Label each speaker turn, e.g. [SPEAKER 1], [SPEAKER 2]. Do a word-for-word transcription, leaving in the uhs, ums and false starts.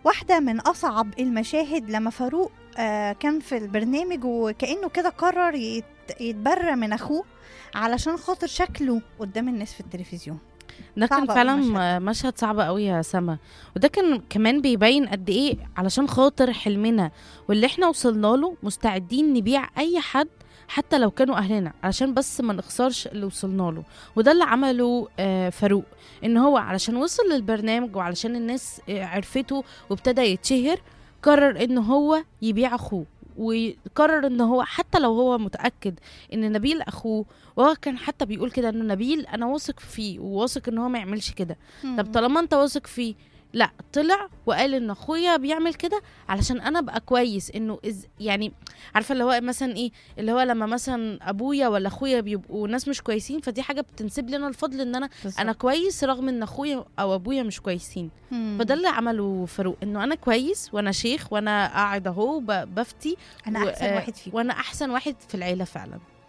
[SPEAKER 1] واحدة من أصعب المشاهد لما فاروق آه كان في البرنامج وكأنه كده قرر يت- يتبرى من أخوه علشان خاطر شكله قدام الناس في التلفزيون.
[SPEAKER 2] ده كان
[SPEAKER 1] صعب أوي
[SPEAKER 2] فعلا
[SPEAKER 1] المشهد ده.
[SPEAKER 2] م- مشهد صعب قوي يا سما. وده كان كمان بيبين قد ايه علشان خاطر حلمنا واللي احنا وصلنا له مستعدين نبيع اي حد، حتى لو كانوا اهلنا، علشان بس ما نخسرش اللي وصلنا له. وده اللي عمله آه، فاروق، ان هو علشان وصل للبرنامج وعلشان الناس آه، عرفته وابتدى يتشهر، قرر ان هو يبيع اخوه. وقرر ان هو حتى لو هو متأكد ان نبيل اخوه، وهو كان حتى بيقول كده انه نبيل انا واثق فيه وواثق ان هو ما يعملش كده. طب
[SPEAKER 1] مم.
[SPEAKER 2] طالما انت واثق فيه، لا، طلع وقال ان اخويا بيعمل كده علشان انا ابقى كويس. انه إز يعني عارفه اللي هو مثلا ايه، اللي هو لما مثلا ابويا ولا اخويا بيبقوا ناس مش كويسين، فدي حاجه بتنسب لي انا الفضل ان انا
[SPEAKER 1] بالظبط.
[SPEAKER 2] انا كويس رغم ان اخويا او ابويا مش كويسين.
[SPEAKER 1] مم.
[SPEAKER 2] فده اللي عمله فاروق، انه انا كويس وانا شيخ وانا قاعد اهو ب- بفتي
[SPEAKER 1] أنا
[SPEAKER 2] و-
[SPEAKER 1] أحسن
[SPEAKER 2] آه،
[SPEAKER 1] واحد فيكم.
[SPEAKER 2] وانا احسن واحد في العيله فعلا.